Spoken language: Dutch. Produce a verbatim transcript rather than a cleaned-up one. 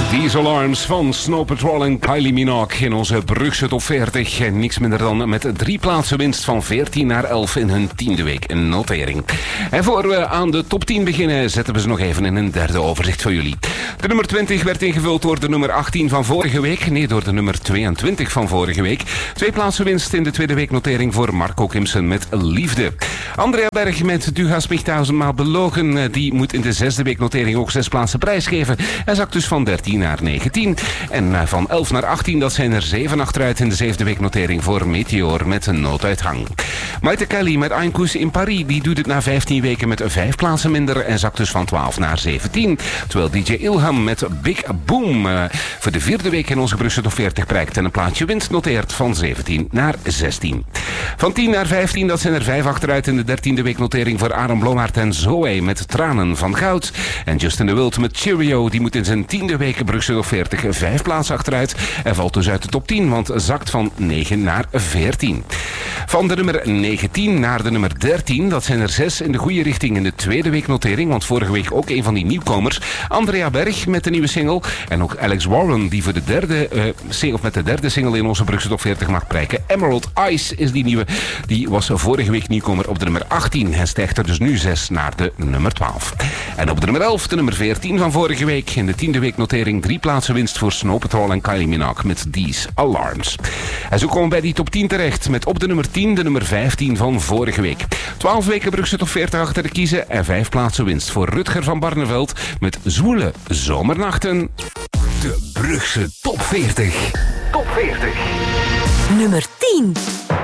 These Alarms van Snow Patrol en Kylie Minogue in onze Brugse top veertig. En niks minder dan met drie plaatsen winst van veertien naar elf in hun tiende week notering. En voor we aan de top tien beginnen, zetten we ze nog even in een derde overzicht voor jullie. De nummer twintig werd ingevuld door de nummer achttien van vorige week. Nee, door de nummer tweeëntwintig van vorige week. Twee plaatsen winst in de tweede weeknotering voor Marco Kimsen met Liefde. Andrea Berg met Du hast mich tausendmaal belogen. Die moet in de zesde weeknotering ook zes plaatsen prijsgeven. Hij zakt dus van dertien naar negentien. En van elf naar achttien, dat zijn er zeven achteruit in de zevende weeknotering voor Meteor met een nooduitgang. Maite Kelly met Ein Kuss in Paris, die doet het na vijftien weken met vijf plaatsen minder en zakt dus van twaalf naar zeventien. Terwijl D J Ilham met Big Boom uh, voor de vierde week in onze Brugse top veertig prijkt en een plaatsje winst noteert van zeventien naar zestien. Van tien naar vijftien, dat zijn er vijf achteruit in de dertiende weeknotering voor Aaron Blommaert en Zoe met Tranen van Goud. En Justin de Wild met Cheerio, die moet in zijn tiende week Brugse top veertig vijf plaatsen achteruit en valt dus uit de top tien, want zakt van negen naar veertien. Van de nummer negentien naar de nummer dertien, dat zijn er zes in de goede richting in de tweede weeknotering, want vorige week ook een van die nieuwkomers. Andrea Berg met de nieuwe single en ook Alex Warren, die voor de derde, uh, single, met de derde single in onze Brugse top veertig mag prijken. Emerald Ice is die nieuwe, die was vorige week nieuwkomer op de nummer achttien. Hij stijgt er dus nu zes naar de nummer twaalf. En op de nummer elf, de nummer veertien van vorige week, in de tiende weeknotering drie plaatsen winst voor Snow Patrol en Kylie Minogue met These Alarms. En zo komen we bij die top tien terecht met op de nummer tien de nummer vijftien van vorige week. twaalf weken Brugse top veertig achter de kiezen en vijf plaatsen winst voor Rutger van Barneveld met Zwoele Zomernachten. De Brugse top veertig. Top veertig. Nummer tien.